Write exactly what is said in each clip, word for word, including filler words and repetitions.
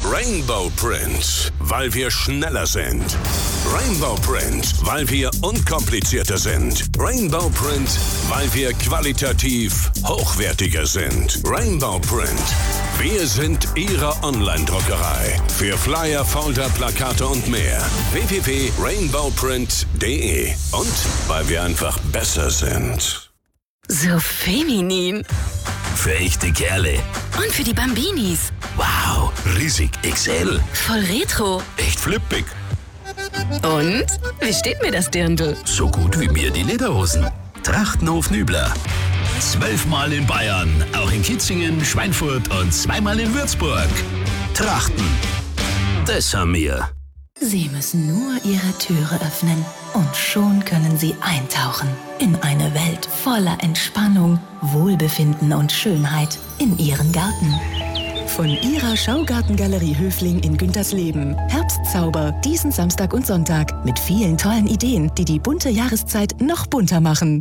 Rainbow Print, weil wir schneller sind. Rainbow Print, weil wir unkomplizierter sind. Rainbow Print, weil wir qualitativ hochwertiger sind. Rainbow Print, wir sind Ihre Online-Druckerei. Für Flyer, Folder, Plakate und mehr. w w w punkt rainbow print punkt d e. Und weil wir einfach besser sind. So feminin. Für echte Kerle. Und für die Bambinis. Wow, riesig X L. Voll retro. Echt flippig. Und? Wie steht mir das Dirndl? So gut wie mir die Lederhosen. Trachtenhof Nübler. Zwölfmal in Bayern, auch in Kitzingen, Schweinfurt und zweimal in Würzburg. Trachten. Das haben wir. Sie müssen nur Ihre Türe öffnen und schon können Sie eintauchen in eine Welt voller Entspannung, Wohlbefinden und Schönheit in Ihren Garten. Von Ihrer Schaugartengalerie Höfling in Güntersleben. Herbstzauber diesen Samstag und Sonntag mit vielen tollen Ideen, die die bunte Jahreszeit noch bunter machen.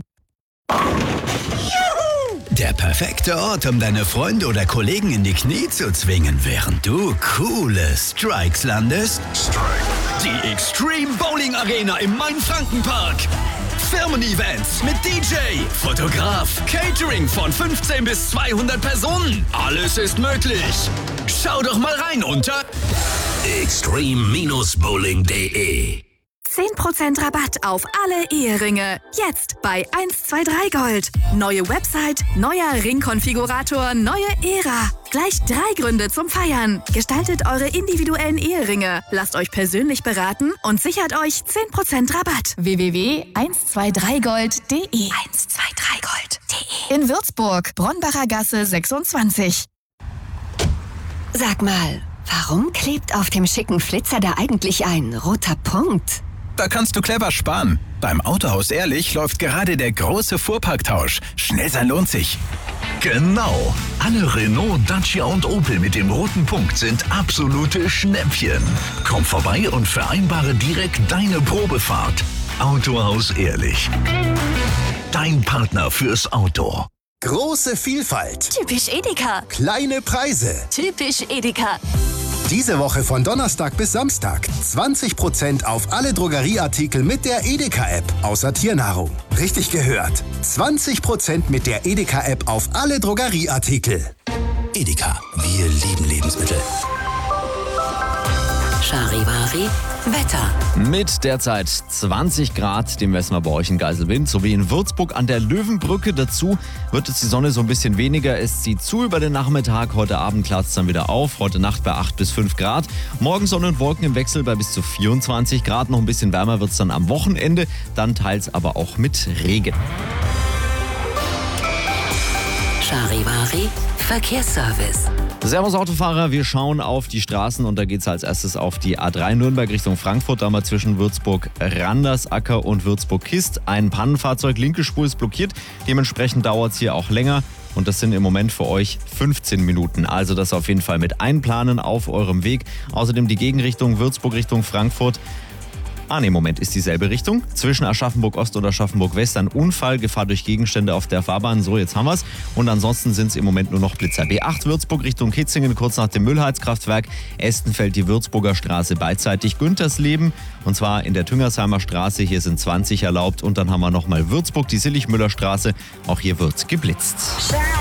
Der perfekte Ort, um deine Freunde oder Kollegen in die Knie zu zwingen, während du coole Strikes landest. Die Extreme Bowling Arena im Main-Franken-Park. Firmen-Events mit D J, Fotograf, Catering von fünfzehn bis zweihundert Personen. Alles ist möglich. Schau doch mal rein unter extreme Bindestrich bowling punkt de. zehn Prozent Rabatt auf alle Eheringe. Jetzt bei eins zwei drei Gold. Neue Website, neuer Ringkonfigurator, neue Ära. Gleich drei Gründe zum Feiern. Gestaltet eure individuellen Eheringe. Lasst euch persönlich beraten und sichert euch zehn Prozent Rabatt. w w w punkt eins zwei drei gold punkt de eins zwei drei Gold punkt de. In Würzburg, Bronbacher Gasse sechsundzwanzig. Sag mal, warum klebt auf dem schicken Flitzer da eigentlich ein roter Punkt? Da kannst du clever sparen. Beim Autohaus Ehrlich läuft gerade der große Fuhrparktausch. Schnell sein lohnt sich. Genau. Alle Renault, Dacia und Opel mit dem roten Punkt sind absolute Schnäppchen. Komm vorbei und vereinbare direkt deine Probefahrt. Autohaus Ehrlich. Dein Partner fürs Auto. Große Vielfalt. Typisch Edeka. Kleine Preise. Typisch Edeka. Diese Woche von Donnerstag bis Samstag zwanzig Prozent auf alle Drogerieartikel mit der Edeka-App, außer Tiernahrung. Richtig gehört. zwanzig Prozent mit der Edeka-App auf alle Drogerieartikel. Edeka, wir lieben Lebensmittel. Charivari, Wetter. Mit derzeit zwanzig Grad, dem messen wir bei euch in Geiselwind, sowie in Würzburg an der Löwenbrücke. Dazu wird es die Sonne so ein bisschen weniger. Es zieht zu über den Nachmittag. Heute Abend klart es dann wieder auf. Heute Nacht bei acht bis fünf Grad. Morgen Sonne und Wolken im Wechsel bei bis zu vierundzwanzig Grad. Noch ein bisschen wärmer wird es dann am Wochenende. Dann teils aber auch mit Regen. Charivari, Verkehrsservice. Servus Autofahrer, wir schauen auf die Straßen und da geht es als erstes auf die A drei Nürnberg Richtung Frankfurt, da mal zwischen Würzburg-Randersacker und Würzburg-Kist. Ein Pannenfahrzeug, linke Spur ist blockiert, dementsprechend dauert es hier auch länger und das sind im Moment für euch fünfzehn Minuten. Also das auf jeden Fall mit einplanen auf eurem Weg. Außerdem die Gegenrichtung Würzburg Richtung Frankfurt. Ah ne, Moment, ist dieselbe Richtung. Zwischen Aschaffenburg-Ost und Aschaffenburg-West ein Unfall, Gefahr durch Gegenstände auf der Fahrbahn. So, jetzt haben wir's. Und ansonsten sind es im Moment nur noch Blitzer. B acht Würzburg Richtung Kitzingen, kurz nach dem Müllheizkraftwerk. Estenfeld die Würzburger Straße beidseitig Güntersleben. Und zwar in der Tüngersheimer Straße. Hier sind zwanzig erlaubt. Und dann haben wir nochmal Würzburg, die Sillig-Müller Straße. Auch hier wird's geblitzt.